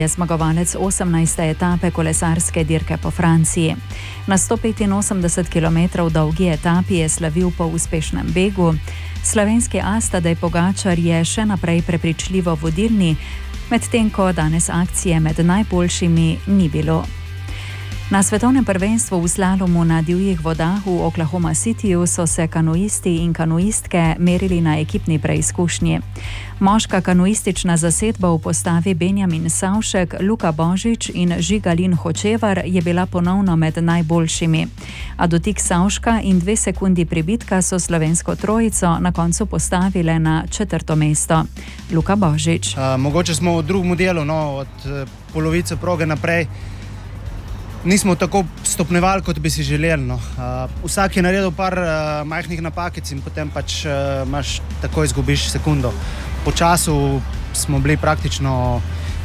je zmagovalec 18. etape kolesarske dirke po Franciji. Na 185 km dolgi etapi je slavil po uspešnem begu. Slovenski as Tadej Pogačar je še naprej prepričljivo vodilni, medtem ko danes akcije med najboljšimi ni bilo. Na svetovnem prvenstvu v slalomu na divjih vodah v Oklahoma Cityju so se kanuisti in kanuistke merili na ekipni preizkušnji. Moška kanuistična zasedba v postavi Benjamin Savšek, Luka Božič in Žigalin Hočevar je bila ponovno med najboljšimi. A dotik Savška in 2 sekundi pribitka so slovensko trojico na koncu postavile na 4. mesto. Luka Božič. Mogoče smo v drugem delu, od polovice proge naprej, nismo tako stopnevali, kot bi si želeli. Vsak je naredil par majhnih napakic in potem pač takoj izgubiš sekundo. Po času smo bili praktično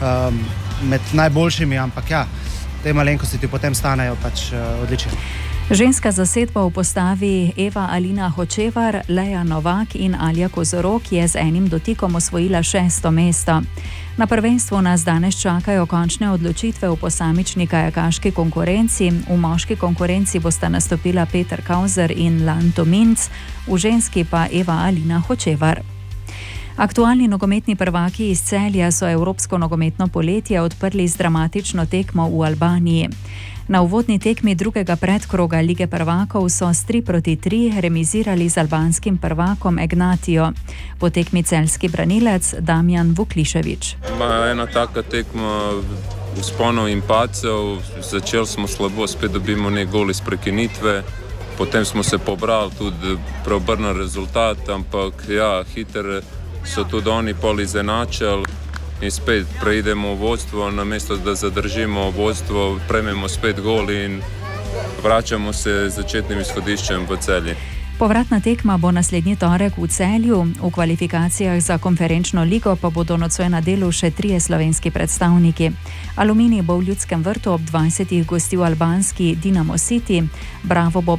med najboljšimi, ampak te malenkosti ti potem stanejo pač odlične. Ženska zasedba v postavi Eva Alina Hočevar, Leja Novak in Alja Kozorok je z enim dotikom osvojila 6. mesto. Na prvenstvu nas danes čakajo končne odločitve v posamični kajakaški konkurenci. V moški konkurenci bosta nastopila Peter Kauzer in Lanto Minc, v ženski pa Eva Alina Hočevar. Aktualni nogometni prvaki iz Celja so evropsko nogometno poletje odprli z dramatično tekmo v Albaniji. Na uvodni tekmi drugega predkroga Lige prvakov so s 3-3 remizirali z albanskim prvakom Egnatijo. Po tekmi celjski branilec Damjan Vuklišević. Ena taka tekma vzponov in padcev. Začeli smo slabo, spet dobimo nek gol iz prekinitve. Potem smo se pobrali, tudi preobrnili rezultat, ampak hiter so tudi oni pol izenačili in spet preidemo v vodstvo, namesto da zadržimo vodstvo, prejmemo spet gol in vračamo se z začetnim izhodiščem v Celje. Povratna tekma bo naslednji torek v Celju, v kvalifikacijah za konferenčno ligo pa bodo nocoj na delu še 3 slovenski predstavniki. Aluminij bo v Ljudskem vrtu ob 20. gostil albanski Dinamo City, Bravo bo ob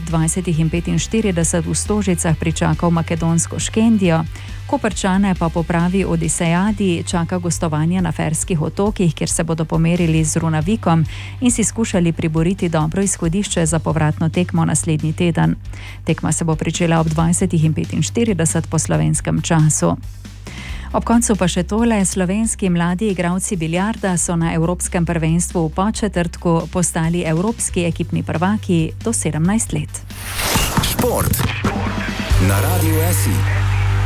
20:45 v Stožicah pričakal makedonsko Škendijo, Koprčane pa po pravi Odisejadi čaka gostovanje na Ferskih otokih, kjer se bodo pomerili z Runavikom in si skušali priboriti dobro izhodišče za povratno tekmo naslednji teden. Tekma se bo pričela ob 20:45 po slovenskem času. Ob koncu pa še tole, slovenski mladi igralci biljarda so na Evropskem prvenstvu v Podčetrtku postali evropski ekipni prvaki do 17 let. Šport na Radiu SI.